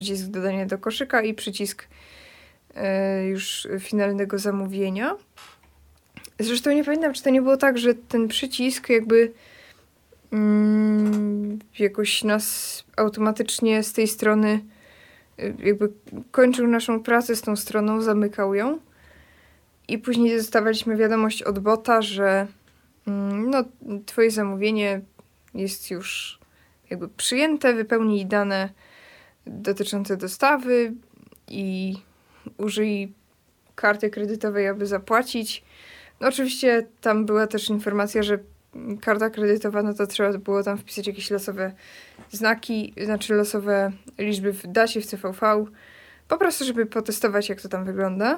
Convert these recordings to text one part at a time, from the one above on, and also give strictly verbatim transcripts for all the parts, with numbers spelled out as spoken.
przycisk dodania do koszyka i przycisk e, już finalnego zamówienia. Zresztą nie pamiętam, czy to nie było tak, że ten przycisk jakby mm, jakoś nas automatycznie z tej strony jakby kończył naszą pracę z tą stroną, zamykał ją i później dostawaliśmy wiadomość od bota, że mm, no, twoje zamówienie jest już jakby przyjęte, wypełnij dane dotyczące dostawy i użyj karty kredytowej, aby zapłacić. No oczywiście tam była też informacja, że karta kredytowa, no to trzeba było tam wpisać jakieś losowe znaki, znaczy losowe liczby w dacie, w C V V, po prostu, żeby potestować, jak to tam wygląda.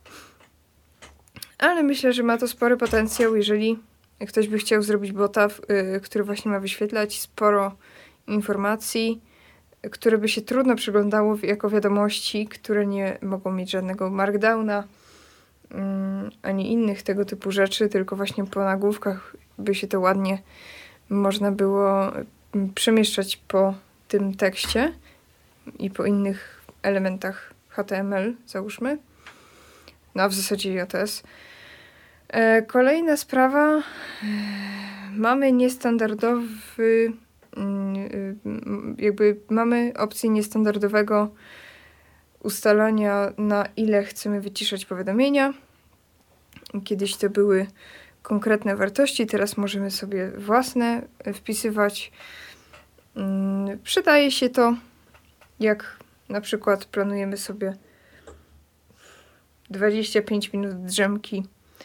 Ale myślę, że ma to spory potencjał, jeżeli ktoś by chciał zrobić bota, yy, który właśnie ma wyświetlać sporo informacji, które by się trudno przeglądało jako wiadomości, które nie mogą mieć żadnego markdowna, yy, ani innych tego typu rzeczy, tylko właśnie po nagłówkach by się to ładnie można było przemieszczać po tym tekście i po innych elementach H T M L, załóżmy. No a w zasadzie J S. E, kolejna sprawa. E, mamy niestandardowy jakby mamy opcję niestandardowego ustalania, na ile chcemy wyciszać powiadomienia. Kiedyś to były konkretne wartości, teraz możemy sobie własne wpisywać. Przydaje się to, jak na przykład planujemy sobie dwadzieścia pięć minut drzemki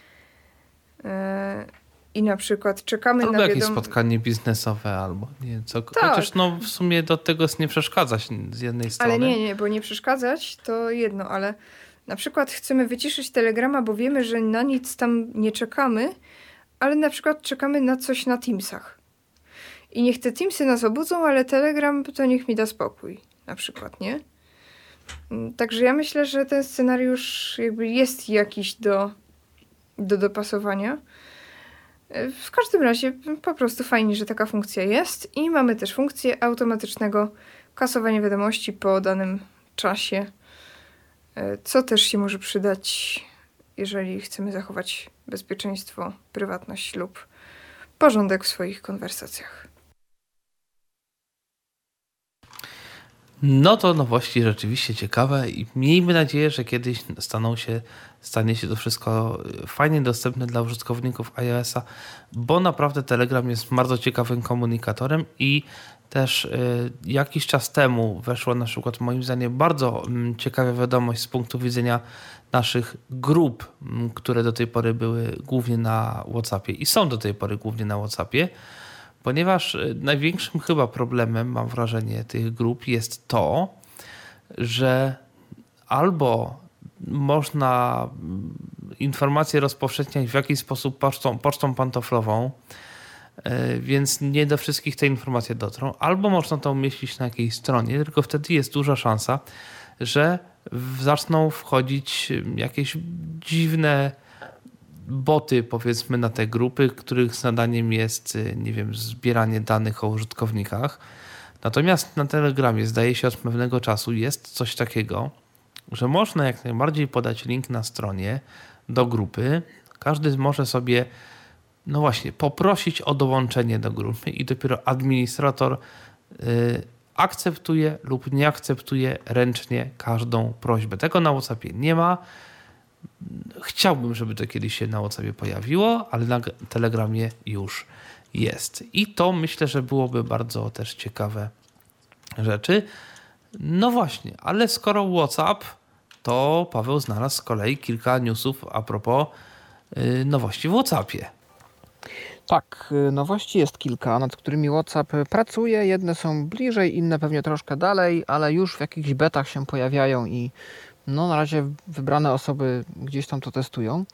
i na przykład czekamy albo na jakieś wiadom... spotkanie biznesowe, albo nie co. Tak. Chociaż no w sumie do tego nie przeszkadzać z jednej strony. Ale nie, nie, bo nie przeszkadzać to jedno, ale na przykład chcemy wyciszyć Telegrama, bo wiemy, że na nic tam nie czekamy, ale na przykład czekamy na coś na Teamsach. I niech te Teamsy nas obudzą, ale Telegram to niech mi da spokój. Na przykład, nie? Także ja myślę, że ten scenariusz jakby jest jakiś do, do dopasowania. W każdym razie po prostu fajnie, że taka funkcja jest i mamy też funkcję automatycznego kasowania wiadomości po danym czasie, co też się może przydać, jeżeli chcemy zachować bezpieczeństwo, prywatność lub porządek w swoich konwersacjach. No to nowości rzeczywiście ciekawe i miejmy nadzieję, że kiedyś staną się, stanie się to wszystko fajnie dostępne dla użytkowników iOS-a, bo naprawdę Telegram jest bardzo ciekawym komunikatorem i też y, jakiś czas temu weszła na przykład moim zdaniem bardzo y, ciekawa wiadomość z punktu widzenia naszych grup, y, które do tej pory były głównie na WhatsAppie i są do tej pory głównie na WhatsAppie, ponieważ największym chyba problemem, mam wrażenie, tych grup jest to, że albo można informacje rozpowszechniać w jakiś sposób pocztą, pocztą pantoflową, więc nie do wszystkich te informacje dotrą, albo można to umieścić na jakiejś stronie, tylko wtedy jest duża szansa, że zaczną wchodzić jakieś dziwne boty, powiedzmy, na te grupy, których zadaniem jest, nie wiem, zbieranie danych o użytkownikach. Natomiast na Telegramie, zdaje się, od pewnego czasu jest coś takiego, że można jak najbardziej podać link na stronie do grupy. Każdy może sobie, no właśnie, poprosić o dołączenie do grupy i dopiero administrator yy, akceptuje lub nie akceptuje ręcznie każdą prośbę. Tego na WhatsAppie nie ma. Chciałbym, żeby to kiedyś się na WhatsAppie pojawiło, ale na Telegramie już jest. I to myślę, że byłoby bardzo też ciekawe rzeczy. No właśnie, ale skoro WhatsApp, to Paweł znalazł z kolei kilka newsów a propos yy, nowości w WhatsAppie. Tak, nowości jest kilka, nad którymi WhatsApp pracuje. Jedne są bliżej, inne pewnie troszkę dalej, ale już w jakichś betach się pojawiają i no na razie wybrane osoby gdzieś tam to testują.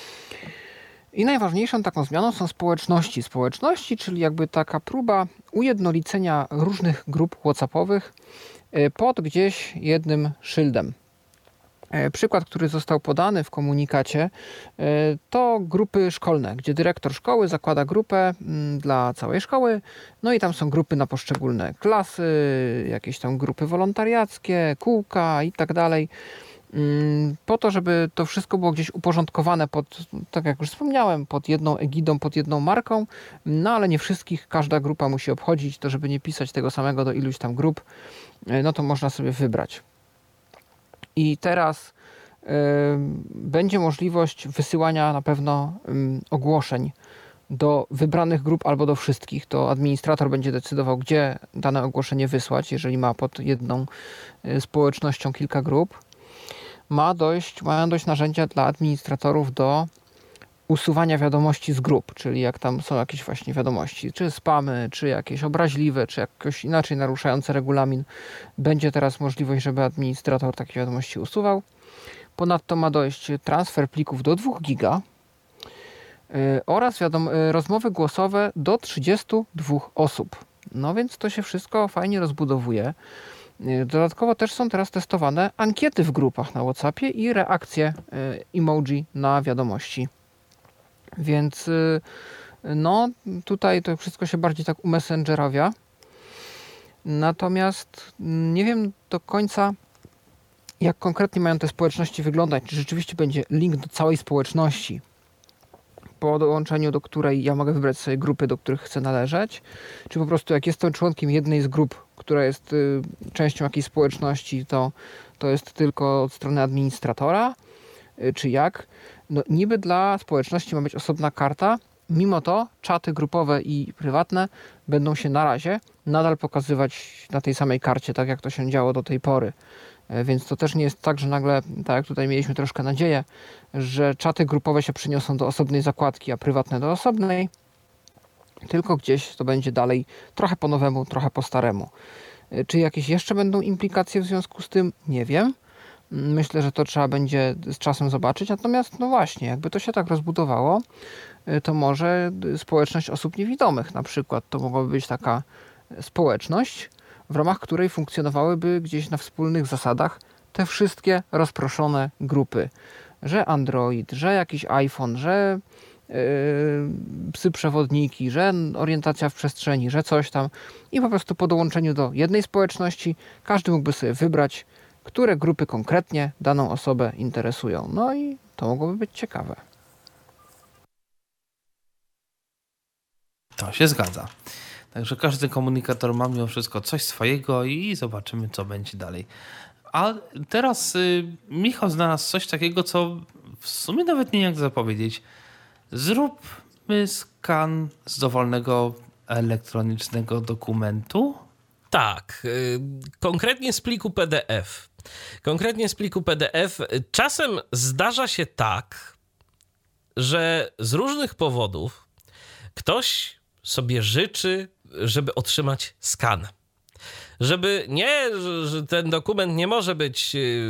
I najważniejszą taką zmianą są społeczności. Społeczności, czyli jakby taka próba ujednolicenia różnych grup WhatsAppowych pod gdzieś jednym szyldem. Przykład, który został podany w komunikacie, to grupy szkolne, gdzie dyrektor szkoły zakłada grupę dla całej szkoły, no i tam są grupy na poszczególne klasy, jakieś tam grupy wolontariackie, kółka i tak dalej. Po to, żeby to wszystko było gdzieś uporządkowane pod, tak jak już wspomniałem, pod jedną egidą, pod jedną marką, no ale nie wszystkich każda grupa musi obchodzić, to żeby nie pisać tego samego do iluś tam grup, no to można sobie wybrać. I teraz y, będzie możliwość wysyłania na pewno y, ogłoszeń do wybranych grup albo do wszystkich. To administrator będzie decydował, gdzie dane ogłoszenie wysłać, jeżeli ma pod jedną y, społecznością kilka grup. Ma dojść, mają dojść narzędzia dla administratorów do usuwania wiadomości z grup, czyli jak tam są jakieś właśnie wiadomości, czy spamy, czy jakieś obraźliwe, czy jakoś inaczej naruszające regulamin. Będzie teraz możliwość, żeby administrator takie wiadomości usuwał. Ponadto ma dojść transfer plików do dwóch giga yy, oraz wiadom- yy, rozmowy głosowe do trzydziestu dwóch osób. No więc to się wszystko fajnie rozbudowuje. Yy, dodatkowo też są teraz testowane ankiety w grupach na WhatsAppie i reakcje yy, emoji na wiadomości. Więc no tutaj to wszystko się bardziej tak umessengerowia. Natomiast nie wiem do końca, jak konkretnie mają te społeczności wyglądać. Czy rzeczywiście będzie link do całej społeczności, po dołączeniu do której ja mogę wybrać sobie grupy, do których chcę należeć, czy po prostu jak jestem członkiem jednej z grup, która jest y, częścią jakiejś społeczności, to, to jest tylko od strony administratora, y, czy jak. No, niby dla społeczności ma być osobna karta, mimo to czaty grupowe i prywatne będą się na razie nadal pokazywać na tej samej karcie, tak jak to się działo do tej pory. Więc to też nie jest tak, że nagle, tak jak tutaj mieliśmy troszkę nadzieję, że czaty grupowe się przeniosą do osobnej zakładki, a prywatne do osobnej, tylko gdzieś to będzie dalej trochę po nowemu, trochę po staremu. Czy jakieś jeszcze będą implikacje w związku z tym? Nie wiem. Myślę, że to trzeba będzie z czasem zobaczyć. Natomiast no właśnie, jakby to się tak rozbudowało, to może społeczność osób niewidomych na przykład. To mogłaby być taka społeczność, w ramach której funkcjonowałyby gdzieś na wspólnych zasadach te wszystkie rozproszone grupy. Że Android, że jakiś iPhone, że yy, psy przewodniki, że orientacja w przestrzeni, że coś tam. I po prostu po dołączeniu do jednej społeczności każdy mógłby sobie wybrać, które grupy konkretnie daną osobę interesują. No i to mogłoby być ciekawe. To się zgadza. Także każdy komunikator ma mimo wszystko coś swojego i zobaczymy, co będzie dalej. A teraz y, Michał znalazł coś takiego, co w sumie nawet nie wiem, jak zapowiedzieć. Zróbmy skan z dowolnego elektronicznego dokumentu. Tak, y, konkretnie z pliku P D F. Konkretnie z pliku P D F czasem zdarza się tak, że z różnych powodów ktoś sobie życzy, żeby otrzymać skan. Żeby nie, że ten dokument nie może być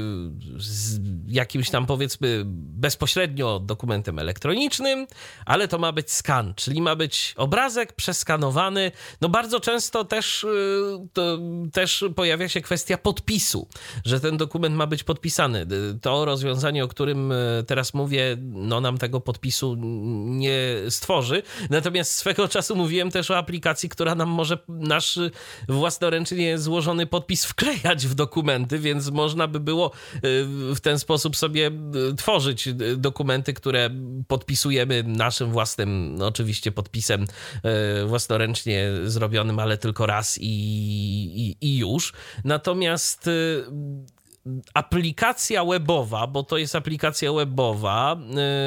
z jakimś tam powiedzmy bezpośrednio dokumentem elektronicznym, ale to ma być skan, czyli ma być obrazek przeskanowany. No bardzo często też, to, też pojawia się kwestia podpisu, że ten dokument ma być podpisany. To rozwiązanie, o którym teraz mówię, no nam tego podpisu nie stworzy. Natomiast swego czasu mówiłem też o aplikacji, która nam może nasz własnoręcznie złożony podpis wklejać w dokumenty, więc można by było w ten sposób sobie tworzyć dokumenty, które podpisujemy naszym własnym, no oczywiście podpisem własnoręcznie zrobionym, ale tylko raz i, i, i już. Natomiast aplikacja webowa, bo to jest aplikacja webowa,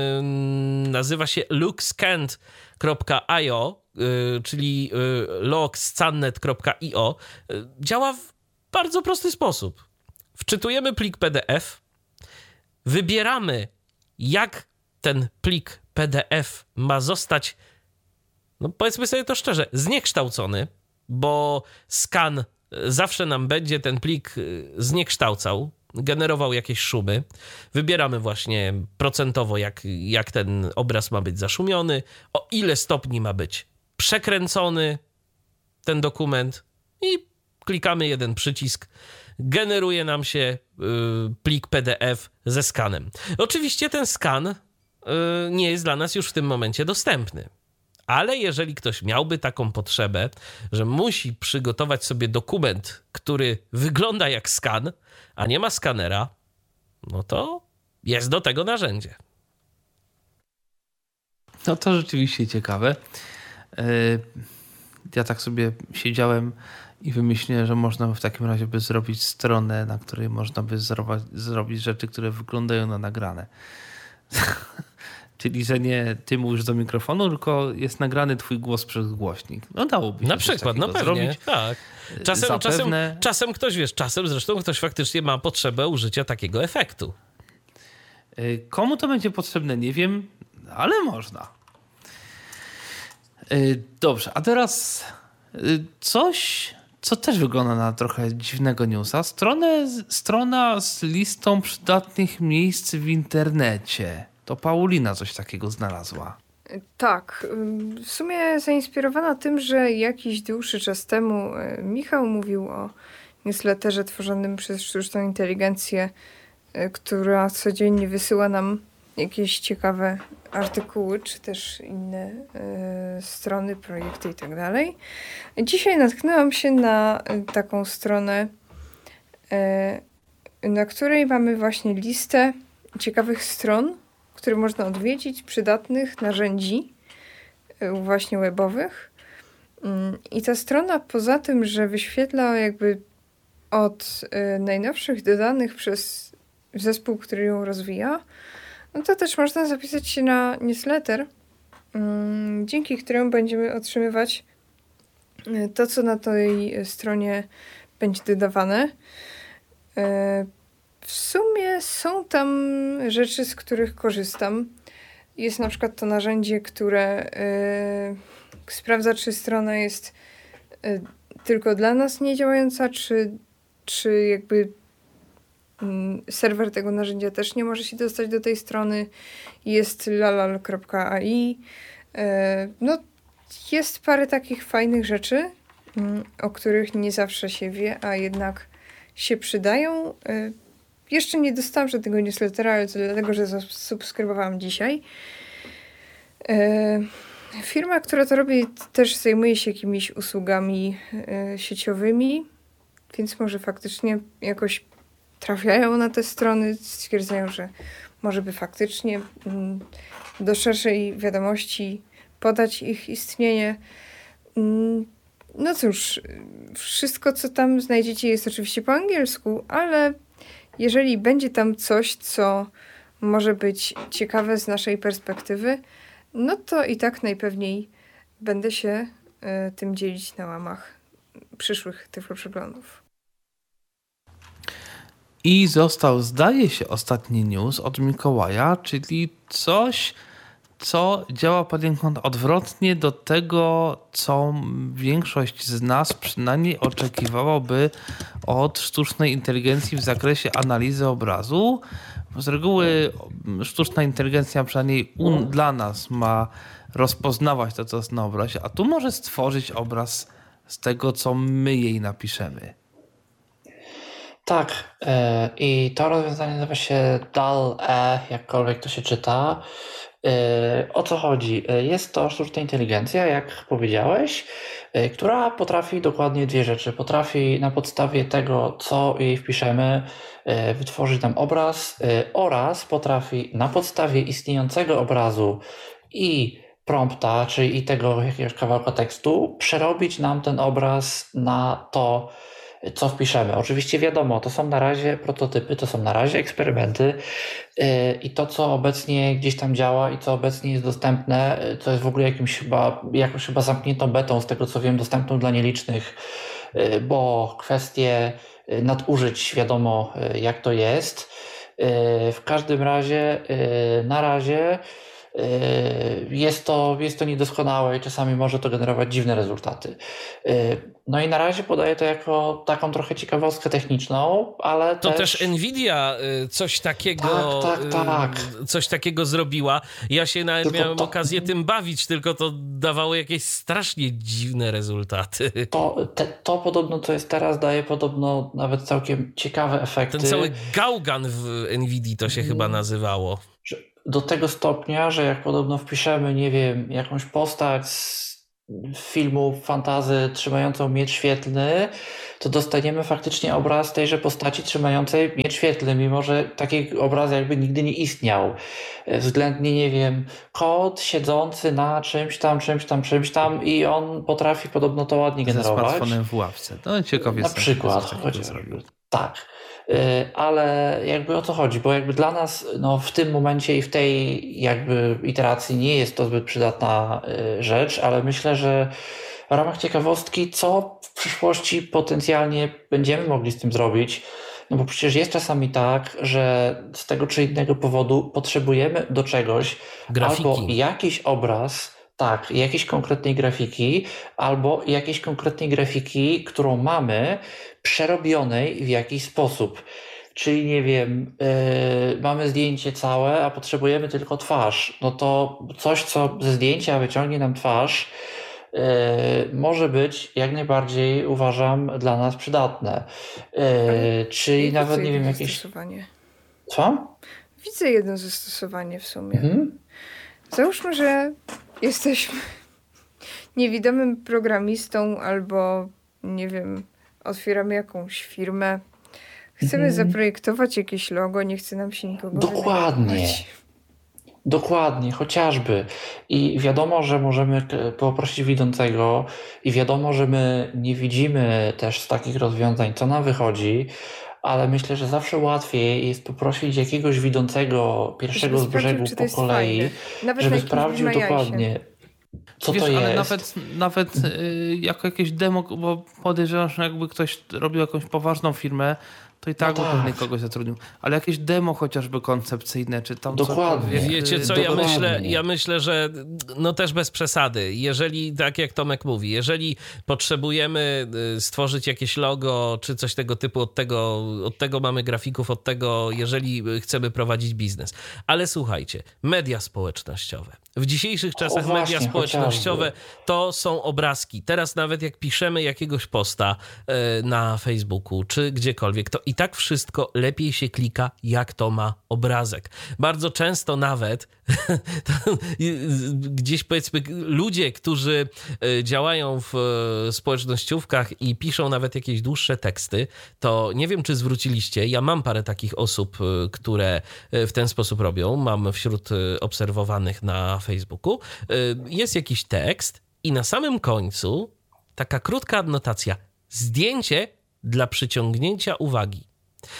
nazywa się lookscanned kropka i o, czyli logscannet kropka i o, działa w bardzo prosty sposób. Wczytujemy plik P D F, wybieramy, jak ten plik P D F ma zostać, no powiedzmy sobie to szczerze, zniekształcony, bo skan zawsze nam będzie ten plik zniekształcał, generował jakieś szumy. Wybieramy właśnie procentowo, jak, jak ten obraz ma być zaszumiony, o ile stopni ma być przekręcony ten dokument i klikamy jeden przycisk generuje nam się y, plik P D F ze skanem. Oczywiście ten skan y, nie jest dla nas już w tym momencie dostępny. Ale jeżeli ktoś miałby taką potrzebę, że musi przygotować sobie dokument, który wygląda jak skan, a nie ma skanera, no to jest do tego narzędzie. No to rzeczywiście ciekawe. Ja tak sobie siedziałem i wymyśliłem, że można by w takim razie by zrobić stronę, na której można by zrobić, zrobić rzeczy, które wyglądają na nagrane. Czyli, że nie ty mówisz do mikrofonu, tylko jest nagrany twój głos przez głośnik. No dałoby się Na przykład, no pewnie, zrobić. tak. Czasem, czasem, Zapewne... czasem ktoś, wiesz, czasem zresztą ktoś faktycznie ma potrzebę użycia takiego efektu. Komu to będzie potrzebne, nie wiem, ale można. Dobrze, a teraz coś, co też wygląda na trochę dziwnego newsa. Stronę, strona z listą przydatnych miejsc w internecie. To Paulina coś takiego znalazła. Tak, w sumie zainspirowana tym, że jakiś dłuższy czas temu Michał mówił o newsletterze tworzonym przez sztuczną inteligencję, która codziennie wysyła nam jakieś ciekawe artykuły, czy też inne y, strony, projekty i tak dalej. Dzisiaj natknęłam się na taką stronę, y, na której mamy właśnie listę ciekawych stron, które można odwiedzić, przydatnych narzędzi y, właśnie webowych. Y, I ta strona poza tym, że wyświetla jakby od y, najnowszych dodanych przez zespół, który ją rozwija, no to też można zapisać się na newsletter, um, dzięki któremu będziemy otrzymywać to, co na tej stronie będzie dodawane. E, w sumie są tam rzeczy, z których korzystam. Jest na przykład to narzędzie, które e, sprawdza, czy strona jest e, tylko dla nas niedziałająca, czy, czy jakby serwer tego narzędzia też nie może się dostać do tej strony. Jest lalal kropka a i. No, jest parę takich fajnych rzeczy, o których nie zawsze się wie, a jednak się przydają. Jeszcze nie dostałam żadnego newslettera, ale to dlatego, że zasubskrybowałam dzisiaj. Firma, która to robi, też zajmuje się jakimiś usługami sieciowymi, więc może faktycznie jakoś trafiają na te strony, stwierdzają, że może by faktycznie mm, do szerszej wiadomości podać ich istnienie. Mm, no cóż, wszystko co tam znajdziecie jest oczywiście po angielsku, ale jeżeli będzie tam coś, co może być ciekawe z naszej perspektywy, no to i tak najpewniej będę się y, tym dzielić na łamach przyszłych tyfloprzeglądów. I został, zdaje się, ostatni news od Mikołaja, czyli coś, co działa poniekąd odwrotnie do tego, co większość z nas przynajmniej oczekiwałoby od sztucznej inteligencji w zakresie analizy obrazu. Z reguły sztuczna inteligencja przynajmniej un, dla nas ma rozpoznawać to, co jest na obrazie, a tu może stworzyć obraz z tego, co my jej napiszemy. Tak, yy, i to rozwiązanie nazywa się D A L-E, jakkolwiek to się czyta. Yy, o co chodzi? Jest to sztuczna inteligencja, jak powiedziałeś, yy, która potrafi dokładnie dwie rzeczy. Potrafi na podstawie tego, co jej wpiszemy, yy, wytworzyć nam obraz yy, oraz potrafi na podstawie istniejącego obrazu i prompta, czyli i tego jakiegoś kawałka tekstu, przerobić nam ten obraz na to, co wpiszemy. Oczywiście wiadomo, to są na razie prototypy, to są na razie eksperymenty yy, i to, co obecnie gdzieś tam działa i co obecnie jest dostępne, to jest w ogóle jakimś chyba, jakąś chyba zamkniętą betą, z tego co wiem, dostępną dla nielicznych, yy, bo kwestie nadużyć wiadomo, yy, jak to jest. Yy, w każdym razie yy, na razie Jest to, jest to niedoskonałe i czasami może to generować dziwne rezultaty. No i na razie podaję to jako taką trochę ciekawostkę techniczną, ale to też... też Nvidia coś takiego, tak, tak, tak. coś takiego zrobiła. Ja się nawet Tylko miałem to... okazję tym bawić, tylko to dawało jakieś strasznie dziwne rezultaty. To, te, to podobno, co jest teraz, daje podobno nawet całkiem ciekawe efekty. Ten cały gałgan w Nvidii to się hmm. chyba nazywało. Do tego stopnia, że jak podobno wpiszemy, nie wiem, jakąś postać z filmu fantasy trzymającą miecz świetlny, to dostaniemy faktycznie obraz tejże postaci trzymającej miecz świetlny, mimo że taki obraz jakby nigdy nie istniał. Względnie, nie wiem, kot siedzący na czymś tam, czymś tam, czymś tam i on potrafi podobno to ładnie generować. Ze smartfonem w ławce. No ciekawie. Na przykład. Chociażby. Tak. Ale jakby o co chodzi, bo jakby dla nas no, w tym momencie i w tej jakby iteracji nie jest to zbyt przydatna rzecz, ale myślę, że w ramach ciekawostki, co w przyszłości potencjalnie będziemy mogli z tym zrobić, no bo przecież jest czasami tak, że z tego czy innego powodu potrzebujemy do czegoś grafiki. Albo jakiś obraz, tak, jakiejś konkretnej grafiki, albo jakiejś konkretnej grafiki, którą mamy, przerobionej w jakiś sposób. Czyli nie wiem, yy, mamy zdjęcie całe, a potrzebujemy tylko twarz. No to coś, co ze zdjęcia wyciągnie nam twarz, yy, może być jak najbardziej, uważam, dla nas przydatne. Yy, czyli nawet, nie wiem, jakieś... Zastosowanie. Co? Widzę jedno zastosowanie w sumie. Mhm. Załóżmy, że jesteśmy niewidomym programistą albo, nie wiem, otwieramy jakąś firmę. Chcemy mm. zaprojektować jakieś logo, nie chce nam się nikogo Dokładnie. wynajmować. Dokładnie, chociażby. I wiadomo, że możemy poprosić widzącego i wiadomo, że my nie widzimy też z takich rozwiązań, co nam wychodzi, ale myślę, że zawsze łatwiej jest poprosić jakiegoś widzącego pierwszego z brzegu po kolei, żeby sprawdził dokładnie, co Wiesz, to jest. Ale nawet, nawet yy, jako jakieś demo, bo podejrzewam, że jakby ktoś robił jakąś poważną firmę, to i tak no by tak. pewnie kogoś zatrudnił. Ale jakieś demo chociażby koncepcyjne, czy tam Dokładnie. Wiecie co, ja myślę, ja myślę, że no też bez przesady. Jeżeli, tak jak Tomek mówi, jeżeli potrzebujemy stworzyć jakieś logo, czy coś tego typu, od tego, od tego mamy grafików, od tego, jeżeli chcemy prowadzić biznes. Ale słuchajcie, media społecznościowe. W dzisiejszych czasach o, właśnie, media społecznościowe chociażby. To są obrazki. Teraz nawet jak piszemy jakiegoś posta na Facebooku, czy gdziekolwiek, to i tak wszystko lepiej się klika, jak to ma obrazek. Bardzo często nawet gdzieś powiedzmy ludzie, którzy działają w społecznościówkach i piszą nawet jakieś dłuższe teksty, to nie wiem, czy zwróciliście, ja mam parę takich osób, które w ten sposób robią, mam wśród obserwowanych na Facebooku, jest jakiś tekst i na samym końcu taka krótka adnotacja, zdjęcie dla przyciągnięcia uwagi.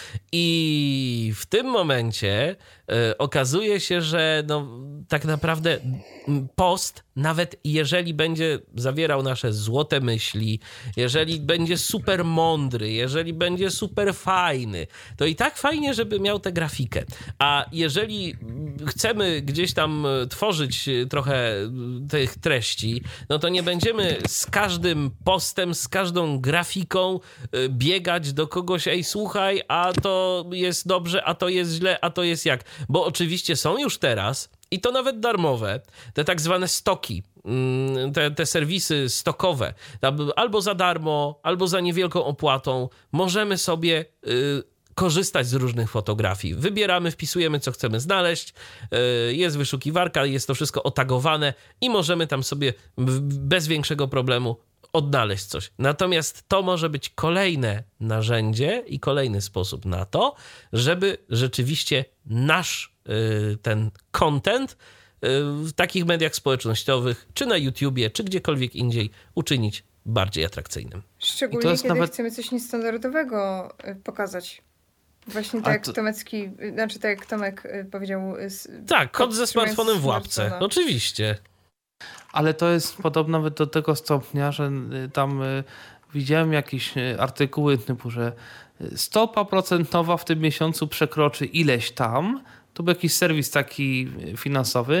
I w tym momencie y, okazuje się, że no, tak naprawdę post, nawet jeżeli będzie zawierał nasze złote myśli, jeżeli będzie super mądry, jeżeli będzie super fajny, to i tak fajnie, żeby miał tę grafikę. A jeżeli chcemy gdzieś tam tworzyć trochę tych treści, no to nie będziemy z każdym postem, z każdą grafiką biegać do kogoś, ej słuchaj, a to jest dobrze, a to jest źle, a to jest jak. Bo oczywiście są już teraz, i to nawet darmowe, te tak zwane stoki, te, te serwisy stokowe, albo za darmo, albo za niewielką opłatą możemy sobie y, korzystać z różnych fotografii. Wybieramy, wpisujemy, co chcemy znaleźć, y, jest wyszukiwarka, jest to wszystko otagowane i możemy tam sobie bez większego problemu odnaleźć coś. Natomiast to może być kolejne narzędzie i kolejny sposób na to, żeby rzeczywiście nasz y, ten content y, w takich mediach społecznościowych, czy na YouTubie, czy gdziekolwiek indziej uczynić bardziej atrakcyjnym. Szczególnie kiedy nawet... chcemy coś niestandardowego pokazać. Właśnie tak to... jak Tomecki, znaczy tak jak Tomek powiedział. Tak, kot ze smartfonem w łapce. Oczywiście. Ale to jest podobno nawet do tego stopnia, że tam widziałem jakieś artykuły typu, że stopa procentowa w tym miesiącu przekroczy ileś tam. To był jakiś serwis taki finansowy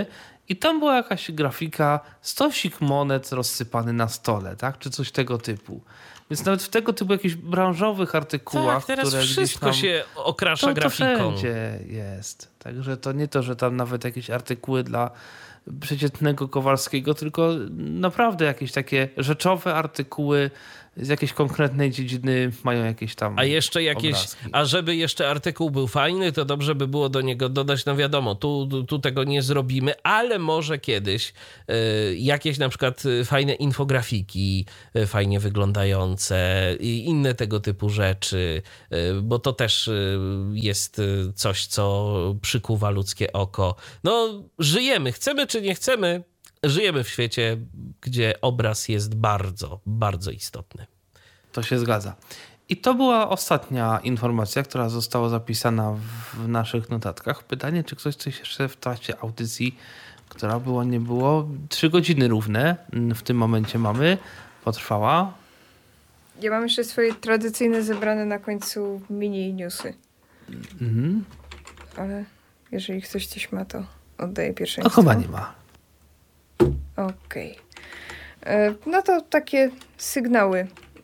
I tam była jakaś grafika, stosik monet rozsypany na stole, tak? Czy coś tego typu. Więc nawet w tego typu jakichś branżowych artykułach, tak, teraz które wszystko gdzieś tam, się okrasza to, to grafiką. wszędzie jest. Także to nie to, że tam nawet jakieś artykuły dla przeciętnego Kowalskiego, tylko naprawdę jakieś takie rzeczowe artykuły z jakiejś konkretnej dziedziny mają jakieś tam A jeszcze jakieś, obrazki. a żeby jeszcze artykuł był fajny, to dobrze by było do niego dodać, no wiadomo, tu, tu, tu tego nie zrobimy, ale może kiedyś y, jakieś na przykład fajne infografiki, y, fajnie wyglądające i inne tego typu rzeczy, y, bo to też y, jest y, coś, co przykuwa ludzkie oko. No, żyjemy, chcemy czy nie chcemy, żyjemy w świecie, gdzie obraz jest bardzo, bardzo istotny. To się zgadza. I to była ostatnia informacja, która została zapisana w naszych notatkach. Pytanie, czy ktoś coś jeszcze w trakcie audycji, która była, nie było, trzy godziny równe w tym momencie mamy, potrwała. Ja mam jeszcze swoje tradycyjne zebrane na końcu mini newsy. Mhm. Ale jeżeli ktoś coś ma, to oddaję No pierwszeństwo. chyba nie ma. Okej. Okay. No to takie sygnały.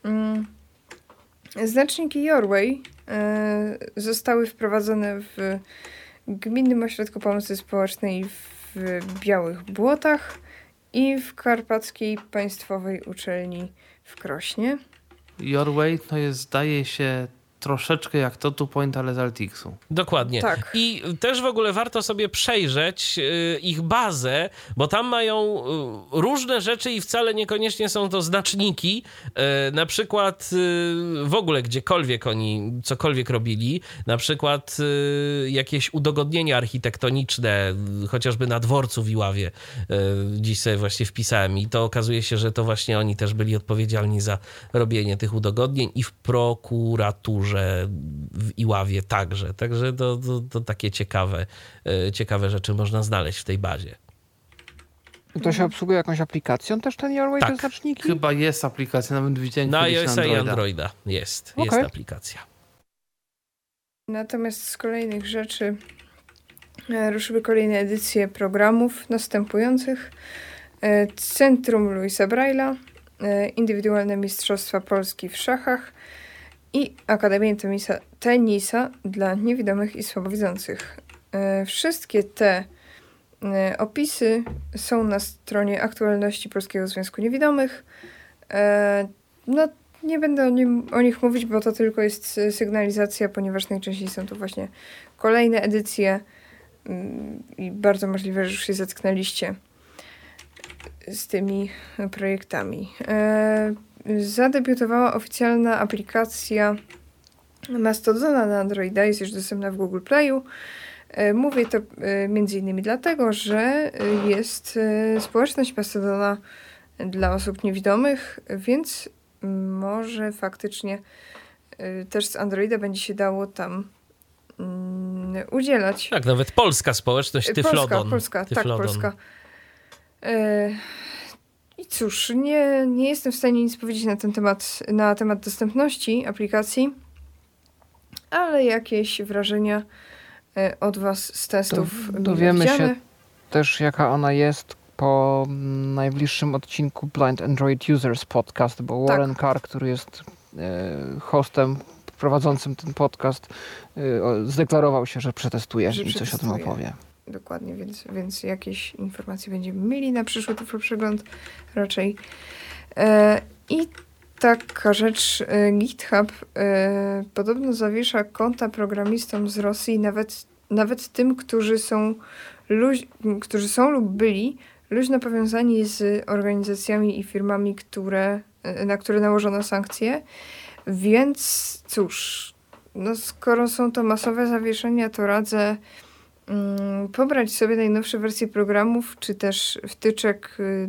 Znaczniki Your Way zostały wprowadzone w Gminnym Ośrodku Pomocy Społecznej w Białych Błotach i w Karpackiej Państwowej Uczelni w Krośnie. Your Way to jest, zdaje się, troszeczkę jak to Two Point, ale z Altixu. Dokładnie. Tak. I też w ogóle warto sobie przejrzeć y, ich bazę, bo tam mają y, różne rzeczy i wcale niekoniecznie są to znaczniki. Y, na przykład y, w ogóle gdziekolwiek oni cokolwiek robili, na przykład y, jakieś udogodnienia architektoniczne, y, chociażby na dworcu w Iławie. Y, dziś sobie właśnie wpisałem i to okazuje się, że to właśnie oni też byli odpowiedzialni za robienie tych udogodnień i w prokuraturze w Iławie także. Także to, to, to takie ciekawe, ciekawe rzeczy można znaleźć w tej bazie. I to się obsługuje jakąś aplikacją też ten Your Way, Tak. te znaczniki? Chyba jest aplikacja, nawet widziałem Na kiedyś iOS na i Androida. Androida jest, jest Okej. aplikacja. Natomiast z kolejnych rzeczy e, ruszyły kolejne edycje programów następujących. E, Centrum Louisa Braille'a, e, Indywidualne Mistrzostwa Polski w szachach i Akademię tenisa, tenisa dla niewidomych i słabowidzących. E, Wszystkie te e, opisy są na stronie aktualności Polskiego Związku Niewidomych. E, No, nie będę o, nim, o nich mówić, bo to tylko jest sygnalizacja, ponieważ najczęściej są to właśnie kolejne edycje mm, i bardzo możliwe, że już się zetknęliście z tymi projektami. E, zadebiutowała oficjalna aplikacja Mastodona na Androida, jest już dostępna w Google Playu. E, mówię to e, między innymi dlatego, że e, jest e, społeczność Mastodona dla osób niewidomych, więc może faktycznie y, też z Androida będzie się dało tam y, udzielać. Tak, nawet polska społeczność Y, Tyflodon. Polska, Polska, Tyflodon. tak, Polska. Y, I cóż, nie, nie jestem w stanie nic powiedzieć na ten temat, na temat dostępności aplikacji, ale jakieś wrażenia y, od was z testów To mile dowiemy widziane. się też, jaka ona jest po najbliższym odcinku Blind Android Users Podcast, bo Tak. Warren Carr, który jest e, hostem prowadzącym ten podcast, e, o- zdeklarował się, że przetestuje Że i coś o tym przetestuje. opowie. Dokładnie, więc, więc jakieś informacje będziemy mieli na przyszły Tyflo Przegląd raczej. E, I taka rzecz, e, GitHub e, podobno zawiesza konta programistom z Rosji, nawet, nawet tym, którzy są, luź, którzy są lub byli luźno powiązani z organizacjami i firmami, które, e, na które nałożono sankcje. Więc cóż, no skoro są to masowe zawieszenia, to radzę mm, pobrać sobie najnowsze wersje programów, czy też wtyczek y,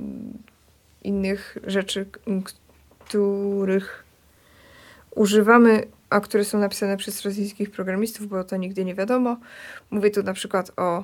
innych rzeczy, k- których używamy, a które są napisane przez rosyjskich programistów, bo to nigdy nie wiadomo. Mówię tu na przykład o,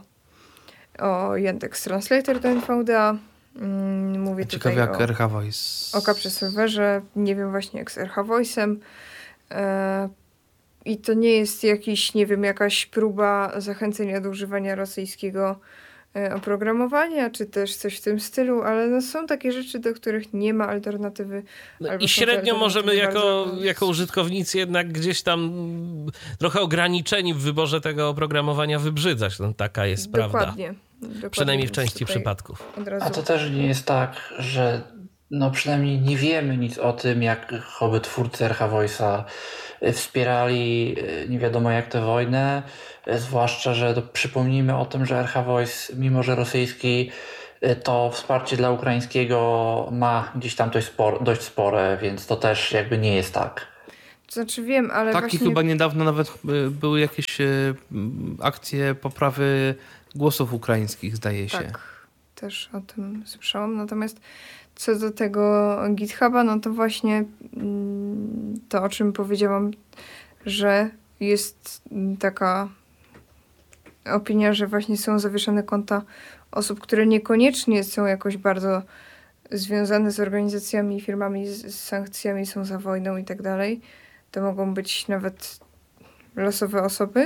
o Yandex Translator do N V D A. Mm, mówię Ciekawe tutaj jak o... R H Voice. Oka przy serwerze, nie wiem właśnie jak z R H Voice'em. E, I to nie jest jakiś, nie wiem, jakaś próba zachęcenia do używania rosyjskiego oprogramowania, czy też coś w tym stylu, ale no są takie rzeczy, do których nie ma alternatywy. No i średnio możemy jako, jako użytkownicy jednak gdzieś tam trochę ograniczeni w wyborze tego oprogramowania wybrzydzać. No, taka jest Dokładnie. prawda. Dokładnie. Przynajmniej w części przypadków. A to też nie jest tak, że no przynajmniej nie wiemy nic o tym, jak choćby twórcy R H Voice'a wspierali nie wiadomo jak tę wojnę, zwłaszcza, że to przypomnijmy o tym, że R H Voice, mimo że rosyjski, to wsparcie dla ukraińskiego ma gdzieś tam dość spore, dość spore, więc to też jakby nie jest tak. To znaczy wiem, ale Tak, właśnie... i chyba niedawno nawet były jakieś akcje poprawy głosów ukraińskich, zdaje się. Tak, też o tym słyszałam. Natomiast co do tego GitHuba, no to właśnie to, o czym powiedziałam, że jest taka opinia, że właśnie są zawieszone konta osób, które niekoniecznie są jakoś bardzo związane z organizacjami, firmami, z, z sankcjami, są za wojną i tak dalej. To mogą być nawet losowe osoby.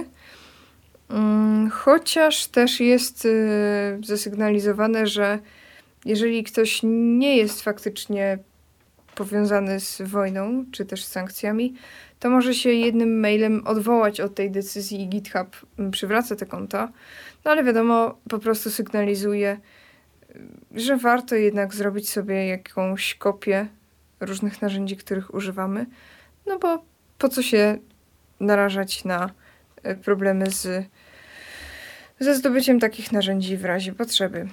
Chociaż też jest zasygnalizowane, że jeżeli ktoś nie jest faktycznie powiązany z wojną, czy też z sankcjami, to może się jednym mailem odwołać od tej decyzji i GitHub przywraca te konta. No ale wiadomo, po prostu sygnalizuje, że warto jednak zrobić sobie jakąś kopię różnych narzędzi, których używamy. No bo po co się narażać na problemy z, ze zdobyciem takich narzędzi w razie potrzeby.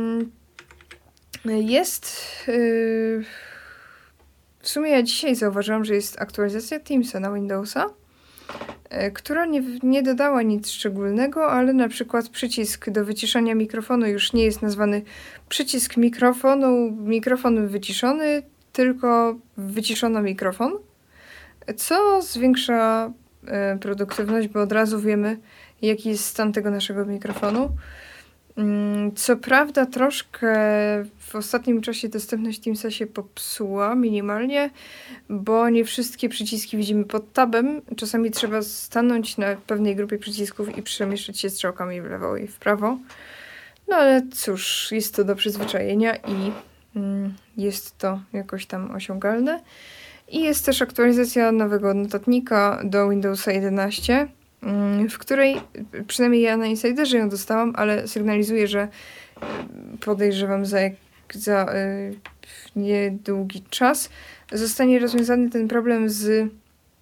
Jest... Yy, w sumie ja dzisiaj zauważyłam, że jest aktualizacja Teamsa na Windowsa, yy, która nie, nie dodała nic szczególnego, ale na przykład przycisk do wyciszania mikrofonu już nie jest nazwany przycisk mikrofonu, mikrofon wyciszony, tylko wyciszono mikrofon, co zwiększa yy, produktywność, bo od razu wiemy, jaki jest stan tego naszego mikrofonu. Co prawda troszkę w ostatnim czasie dostępność Teamsa się popsuła minimalnie, bo nie wszystkie przyciski widzimy pod tabem. Czasami trzeba stanąć na pewnej grupie przycisków i przemieszczać się strzałkami w lewo i w prawo. No ale cóż, jest to do przyzwyczajenia i mm, jest to jakoś tam osiągalne. I jest też aktualizacja nowego notatnika do Windowsa jedenaście, w której, przynajmniej ja na Insiderze ją dostałam, ale sygnalizuje, że podejrzewam za, za y, niedługi czas zostanie rozwiązany ten problem z, y,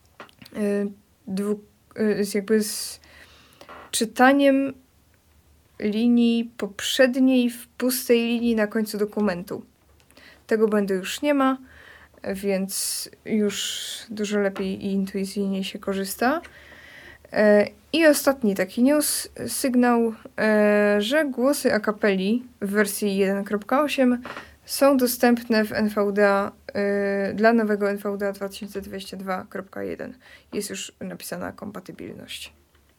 dwu, y, z jakby z czytaniem linii poprzedniej w pustej linii na końcu dokumentu. Tego błędu już nie ma, więc już dużo lepiej i intuicyjnie się korzysta. I ostatni taki news, sygnał, że głosy a cappelli w wersji jeden kropka osiem są dostępne w N V D A dla nowego N V D A dwa tysiące dwadzieścia dwa kropka jeden. Jest już napisana kompatybilność.